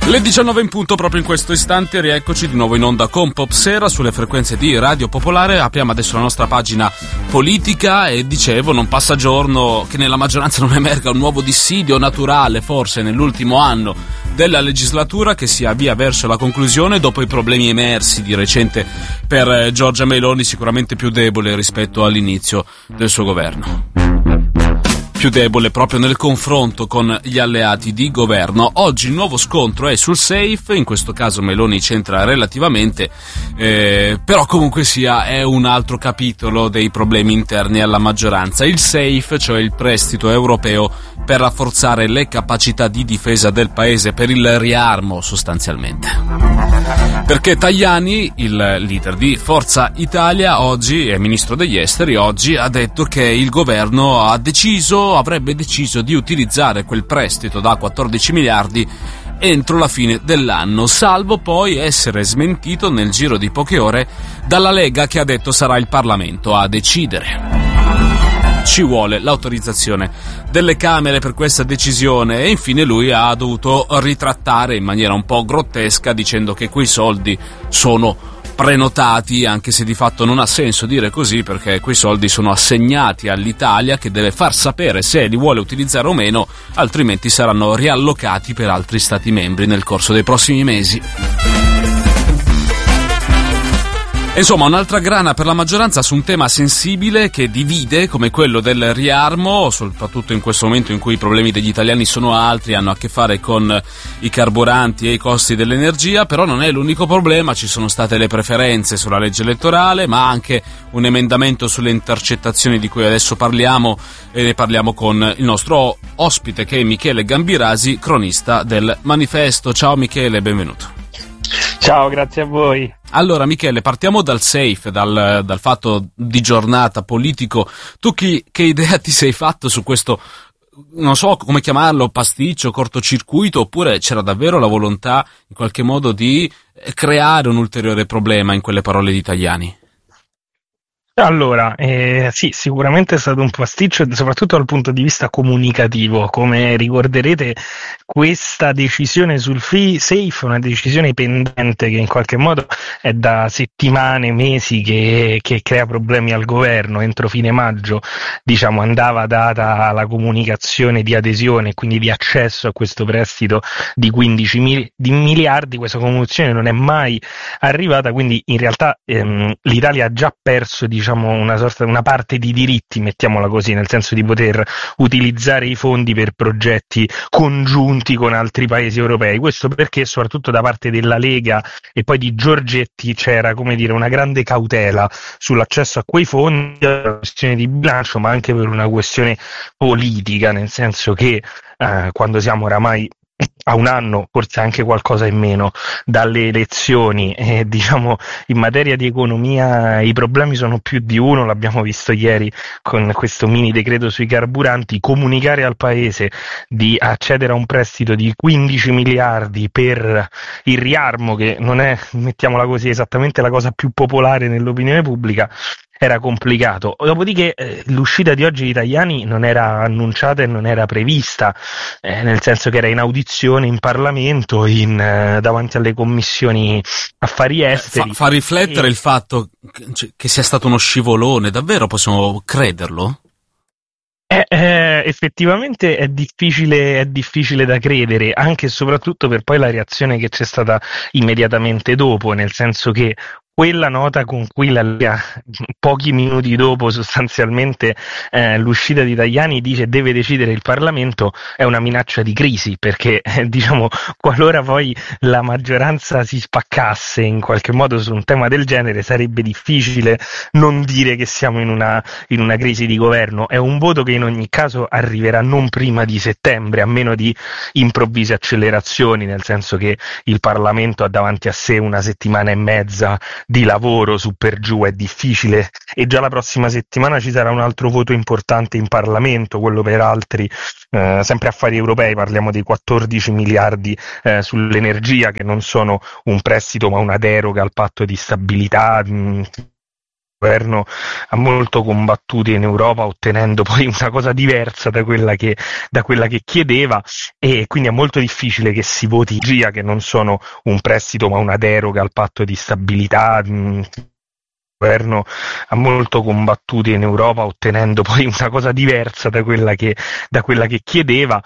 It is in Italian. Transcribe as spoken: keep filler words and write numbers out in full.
Le diciannove in punto, proprio in questo istante, rieccoci di nuovo in onda con Popsera sulle frequenze di Radio Popolare. Apriamo adesso la nostra pagina politica e dicevo, non passa giorno che nella maggioranza non emerga un nuovo dissidio naturale, forse nell'ultimo anno della legislatura, che si avvia verso la conclusione dopo i problemi emersi di recente per Giorgia Meloni, sicuramente più debole rispetto all'inizio del suo governo. Più debole proprio nel confronto con gli alleati di governo. Oggi il nuovo scontro è sul safe, in questo caso Meloni c'entra relativamente, eh, però comunque sia è un altro capitolo dei problemi interni alla maggioranza. Il safe, cioè il prestito europeo per rafforzare le capacità di difesa del paese, per il riarmo sostanzialmente. Perché Tajani, il leader di Forza Italia, oggi, è ministro degli esteri, oggi ha detto che il governo ha deciso, avrebbe deciso di utilizzare quel prestito da quattordici miliardi entro la fine dell'anno, salvo poi essere smentito nel giro di poche ore dalla Lega, che ha detto sarà il Parlamento a decidere. Ci vuole l'autorizzazione delle Camere per questa decisione e infine lui ha dovuto ritrattare in maniera un po' grottesca dicendo che quei soldi sono prenotati, anche se di fatto non ha senso dire così, perché quei soldi sono assegnati all'Italia, che deve far sapere se li vuole utilizzare o meno, altrimenti saranno riallocati per altri stati membri nel corso dei prossimi mesi. Insomma, un'altra grana per la maggioranza su un tema sensibile che divide, come quello del riarmo, soprattutto in questo momento in cui i problemi degli italiani sono altri, hanno a che fare con i carburanti e i costi dell'energia. Però non è l'unico problema, ci sono state le preferenze sulla legge elettorale, ma anche un emendamento sulle intercettazioni di cui adesso parliamo, e ne parliamo con il nostro ospite, che è Michele Gambirasi, cronista del Manifesto. Ciao Michele, benvenuto. Ciao, grazie a voi. Allora Michele, partiamo dal safe, dal, dal fatto di giornata politico. Tu chi, che idea ti sei fatto su questo, non so come chiamarlo, pasticcio, cortocircuito, oppure c'era davvero la volontà in qualche modo di creare un ulteriore problema in quelle parole di Tajani? Allora, eh, sì, sicuramente è stato un pasticcio, soprattutto dal punto di vista comunicativo. Come ricorderete, questa decisione sul free safe è una decisione pendente che in qualche modo è da settimane, mesi che, che crea problemi al governo. Entro fine maggio, diciamo, andava data la comunicazione di adesione, quindi di accesso a questo prestito di quindici mil- di miliardi. Questa comunicazione non è mai arrivata, quindi in realtà ehm, l'Italia ha già perso, diciamo, una sorta, una parte di diritti, mettiamola così, nel senso di poter utilizzare i fondi per progetti congiunti con altri paesi europei. Questo perché soprattutto da parte della Lega e poi di Giorgetti c'era, come dire, una grande cautela sull'accesso a quei fondi, per una questione di bilancio, ma anche per una questione politica, nel senso che eh, quando siamo oramai a un anno, forse anche qualcosa in meno, dalle elezioni, e diciamo in materia di economia i problemi sono più di uno, l'abbiamo visto ieri con questo mini decreto sui carburanti. Comunicare al paese di accedere a un prestito di quindici miliardi per il riarmo, che non è, mettiamola così, esattamente la cosa più popolare nell'opinione pubblica, era complicato. Dopodiché eh, l'uscita di oggi di Tajani non era annunciata e non era prevista, eh, nel senso che era in audizione in Parlamento, in, eh, davanti alle commissioni affari esteri. Fa, fa riflettere e... il fatto che, che sia stato uno scivolone, davvero possiamo crederlo? Eh, eh, effettivamente è difficile, è difficile da credere, anche e soprattutto per poi la reazione che c'è stata immediatamente dopo, nel senso che quella nota con cui la Lega, pochi minuti dopo sostanzialmente eh, l'uscita di Tajani, dice deve decidere il Parlamento, è una minaccia di crisi, perché eh, diciamo qualora poi la maggioranza si spaccasse in qualche modo su un tema del genere, sarebbe difficile non dire che siamo in una, in una crisi di governo. È un voto che in ogni caso arriverà non prima di settembre, a meno di improvvise accelerazioni, nel senso che il Parlamento ha davanti a sé una settimana e mezza di lavoro su per giù, è difficile, e già la prossima settimana ci sarà un altro voto importante in Parlamento, quello per altri, eh, sempre affari europei. Parliamo dei quattordici miliardi eh, sull'energia, che non sono un prestito ma una deroga al patto di stabilità, mh, governo ha molto combattuto in Europa ottenendo poi una cosa diversa da quella che, da quella che chiedeva, e quindi è molto difficile che si voti GIA, che non sono un prestito ma una deroga al patto di stabilità. Mh, il governo ha molto combattuto in Europa ottenendo poi una cosa diversa da quella che, da quella che chiedeva,